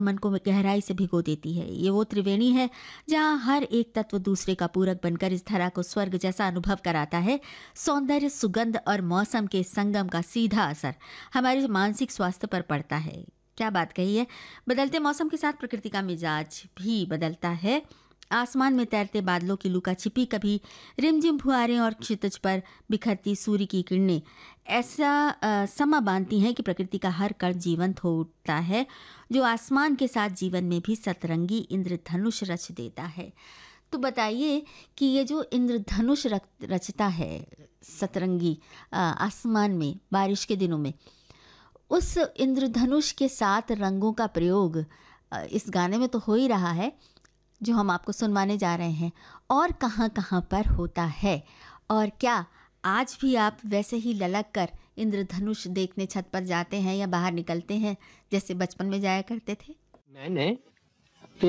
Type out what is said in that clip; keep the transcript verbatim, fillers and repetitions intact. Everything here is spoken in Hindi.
मन को गहराई से भिगो देती है। ये वो त्रिवेणी है जहाँ हर एक तत्व दूसरे का पूरक बनकर इस धरा को स्वर्ग जैसा अनुभव कराता है। सौंदर्य, सुगंध और मौसम के संगम का सीधा असर हमारे मानसिक स्वास्थ्य पर पड़ता है। क्या बात कही है। बदलते मौसम के साथ प्रकृति का मिजाज भी बदलता है। आसमान में तैरते बादलों की लुका छिपी, कभी रिमझिम फुहारें और क्षितिज पर बिखरती सूर्य की किरणें ऐसा अ, समा बांधती हैं कि प्रकृति का हर कण जीवंत हो उठता है, जो आसमान के साथ जीवन में भी सतरंगी इंद्रधनुष रच देता है। तो बताइए कि ये जो इंद्रधनुष रच- रचता है सतरंगी अ, आसमान में बारिश के दिनों में, उस इंद्रधनुष के सात रंगों का प्रयोग अ, इस गाने में तो हो ही रहा है जो हम आपको सुनवाने जा रहे हैं, और कहाँ कहाँ पर होता है। और क्या आज भी आप वैसे ही ललक कर इंद्रधनुष देखने छत पर जाते हैं या बाहर निकलते हैं जैसे बचपन में जाया करते थे? मैंने